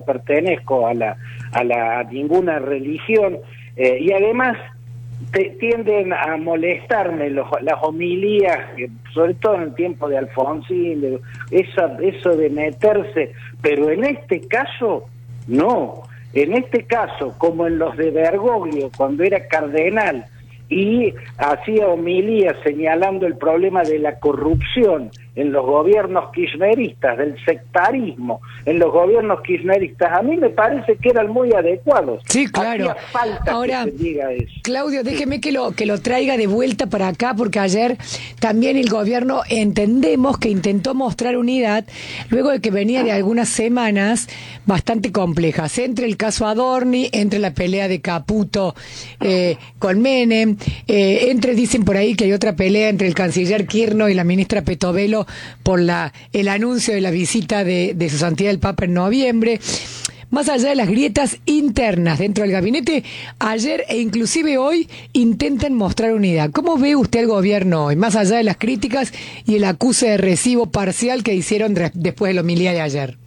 pertenezco a ninguna religión, y además tienden a molestarme las homilías, sobre todo en el tiempo de Alfonsín, eso de meterse, pero en este caso no, en este caso, como en los de Bergoglio cuando era cardenal y hacía homilías señalando el problema de la corrupción en los gobiernos kirchneristas, del sectarismo en los gobiernos kirchneristas, a mí me parece que eran muy adecuados. Sí, claro. Hacía falta Ahora, que se diga eso. Claudio, déjeme que lo traiga de vuelta para acá, porque ayer también el gobierno entendemos que intentó mostrar unidad luego de que venía de algunas semanas bastante complejas, entre el caso Adorni, entre la pelea de Caputo con Menem, dicen por ahí que hay otra pelea entre el canciller Kirchner y la ministra Petovelo por el anuncio de la visita de su santidad el Papa en noviembre. Más allá de las grietas internas dentro del gabinete, ayer e inclusive hoy intentan mostrar unidad. ¿Cómo ve usted al gobierno hoy, más allá de las críticas y el acuse de recibo parcial que hicieron después de la homilía de ayer?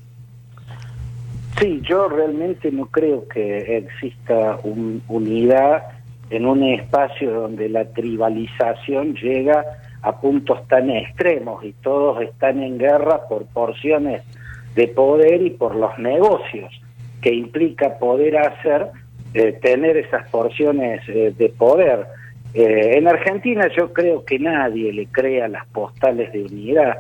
Sí, yo realmente no creo que exista unidad en un espacio donde la tribalización llega a puntos tan extremos y todos están en guerra por porciones de poder y por los negocios que implica poder tener esas porciones de poder. En Argentina yo creo que nadie le crea las postales de unidad.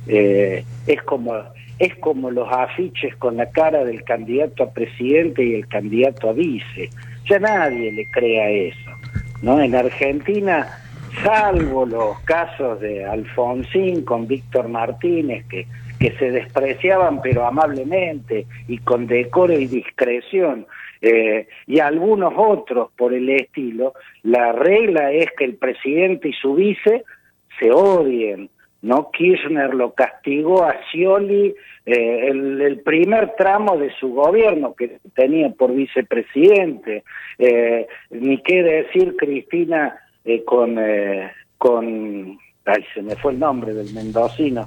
Es como los afiches con la cara del candidato a presidente y el candidato a vice. Ya nadie le crea eso, ¿no? En Argentina, salvo los casos de Alfonsín con Víctor Martínez, que se despreciaban pero amablemente y con decoro y discreción, y algunos otros por el estilo, la regla es que el presidente y su vice se odien, ¿no? Kirchner lo castigó a Scioli el primer tramo de su gobierno que tenía por vicepresidente, ni qué decir Cristina con ay, se me fue el nombre del mendocino.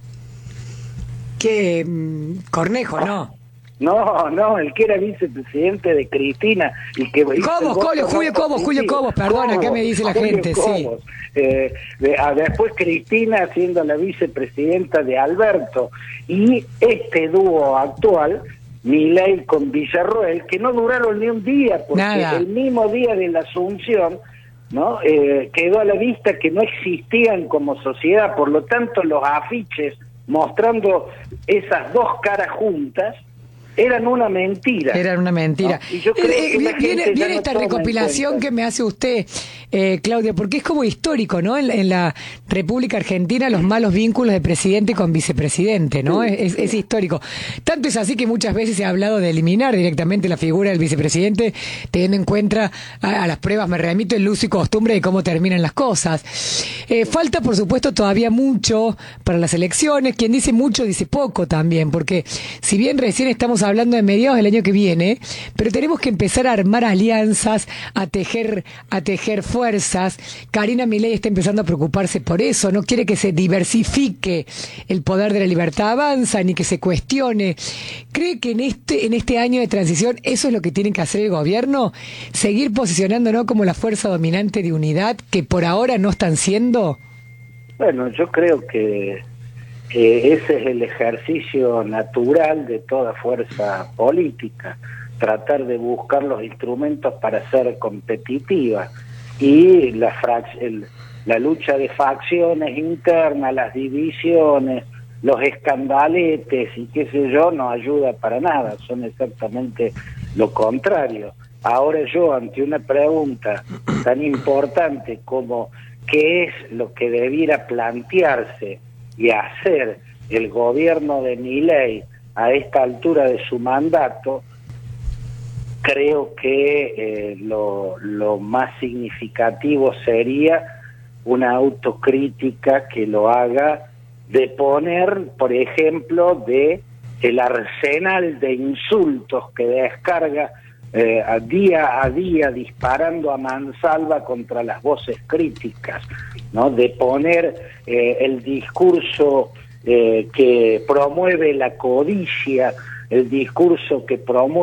Que Cornejo, ¿no? No, el que era vicepresidente de Cristina y que Julio Cobos, perdona, ¿qué me dice la gente? Cobos. Sí. Después Cristina siendo la vicepresidenta de Alberto, y este dúo actual, Milei con Villarroel, que no duraron ni un día, porque Nada. El mismo día de la Asunción, ¿no? Quedó a la vista que no existían como sociedad, por lo tanto los afiches mostrando esas dos caras juntas eran una mentira. Eran una mentira. ¿No? Y yo creo que viene esta recopilación que me hace usted, Claudia, porque es como histórico, ¿no? En la República Argentina, los malos vínculos de presidente con vicepresidente, ¿no? Sí, es histórico. Tanto es así que muchas veces se ha hablado de eliminar directamente la figura del vicepresidente, teniendo en cuenta a las pruebas, me remito, el uso y costumbre de cómo terminan las cosas. Falta, por supuesto, todavía mucho para las elecciones. Quien dice mucho, dice poco también, porque si bien recién estamos hablando de mediados del año que viene, pero tenemos que empezar a armar alianzas, a tejer fuerzas. Karina Milei está empezando a preocuparse por eso, no quiere que se diversifique el poder de la libertad avanza, ni que se cuestione. ¿Cree que en este año de transición eso es lo que tiene que hacer el gobierno? ¿Seguir posicionándonos como la fuerza dominante de unidad que por ahora no están siendo? Bueno, yo creo que ese es el ejercicio natural de toda fuerza política, tratar de buscar los instrumentos para ser competitiva, y la lucha de facciones internas, las divisiones, los escandaletes y qué sé yo, no ayuda para nada, son exactamente lo contrario. Ahora yo, ante una pregunta tan importante como qué es lo que debiera plantearse y hacer el gobierno de Milei a esta altura de su mandato, creo que lo más significativo sería una autocrítica que lo haga de poner, por ejemplo, el arsenal de insultos que descarga día a día disparando a mansalva contra las voces críticas, ¿no? De poner el discurso que promueve la codicia, el discurso que promueve